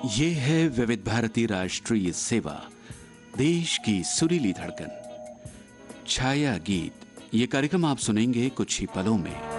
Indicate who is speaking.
Speaker 1: ये है विविध भारती राष्ट्रीय सेवा, देश की सुरीली धड़कन, छाया गीत। ये कार्यक्रम आप सुनेंगे कुछ ही पलों में।